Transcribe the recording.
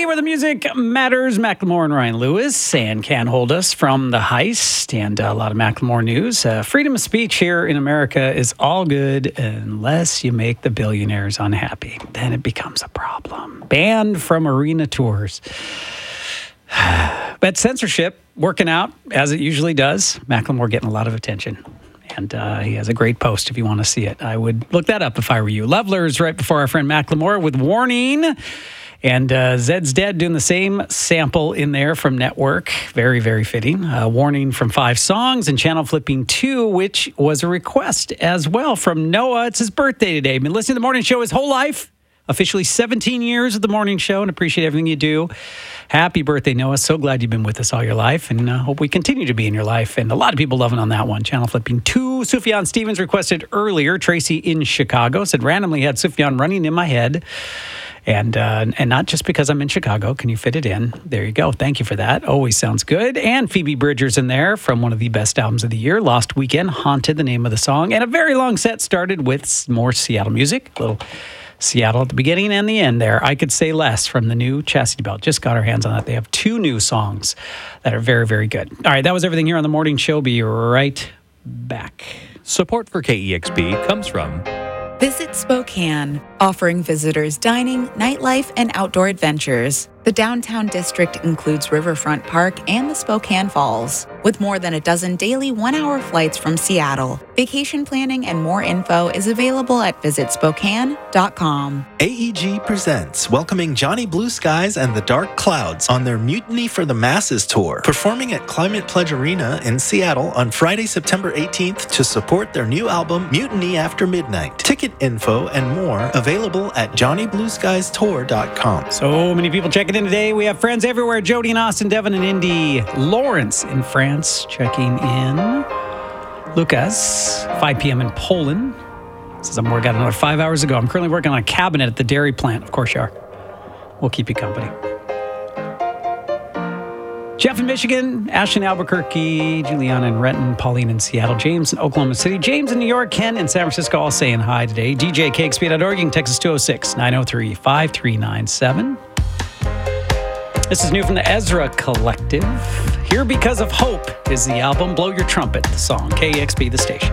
where the music matters. Macklemore and Ryan Lewis, and Can't Hold Us from The Heist, and a lot of Macklemore news. Freedom of speech here in America is all good unless you make the billionaires unhappy. Then it becomes a problem. Banned from arena tours. But censorship working out as it usually does. Macklemore getting a lot of attention. And he has a great post if you want to see it. I would look that up if I were you. Levelers right before our friend Macklemore with Warning. And Zed's Dead doing the same sample in there from Network. Very, very fitting. Warning from 5 songs and Channel Flipping 2, which was a request as well from Noah. It's his birthday today. Been listening to the morning show his whole life. Officially 17 years of the morning show and appreciate everything you do. Happy birthday, Noah. So glad you've been with us all your life and hope we continue to be in your life. And a lot of people loving on that one. Channel Flipping 2. Sufjan Stevens requested earlier. Tracy in Chicago said randomly had Sufjan running in my head. And not just because I'm in Chicago. Can you fit it in? There you go. Thank you for that. Always sounds good. And Phoebe Bridgers in there from one of the best albums of the year, Lost Weekend, Haunted, the name of the song. And a very long set started with more Seattle music. A little Seattle at the beginning and the end there. I Could Say Less from the new Chastity Belt. Just got our hands on that. They have 2 new songs that are very, very good. All right, that was everything here on the morning show. Be right back. Support for KEXP comes from Visit Spokane, offering visitors dining, nightlife, and outdoor adventures. The downtown district includes Riverfront Park and the Spokane Falls, with more than a dozen daily 1-hour flights from Seattle. Vacation planning and more info is available at visitspokane.com. AEG presents welcoming Johnny Blue Skies and the Dark Clouds on their Mutiny for the Masses tour, performing at Climate Pledge Arena in Seattle on Friday, September 18th to support their new album, Mutiny After Midnight. Ticket info and more available at johnnyblueskiestour.com. So many people checking in today. We have friends everywhere. Jody in Austin, Devin in Indy, Lawrence in France checking in. Lucas, 5 p.m. in Poland. Says I'm working another 5 hours ago. I'm currently working on a cabinet at the dairy plant. Of course you are. We'll keep you company. Jeff in Michigan, Ashton, Albuquerque, Juliana in Renton, Pauline in Seattle, James in Oklahoma City, James in New York, Ken in San Francisco, all saying hi today. DJ, KXP.org, you can text us 206-903-5397. This is new from the Ezra Collective. Here Because of Hope is the album. Blow Your Trumpet, the song. KEXP, the station.